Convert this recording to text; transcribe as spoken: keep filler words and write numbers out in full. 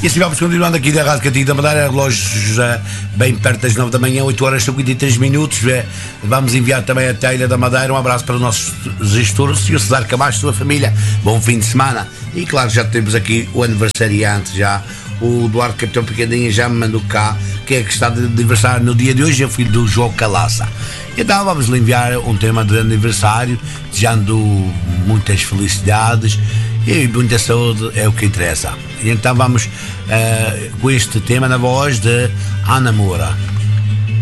E assim vamos continuando aqui da Rádio Cantiga da Madeira, relógio já bem perto das nove da manhã, oito horas e cinquenta e três minutos. Vamos enviar também até a Ilha da Madeira um abraço para o nosso gestor, o senhor Cesar Camacho e sua família. Bom fim de semana. E claro, já temos aqui o aniversariante, já o Duarte Capitão Picadinha já me mandou cá, que é que está de aniversário no dia de hoje, é o filho do João Calaça. Então vamos lhe enviar um tema de aniversário, desejando muitas felicidades e muita saúde, é o que interessa. E então vamos uh, com este tema na voz de Ana Moura.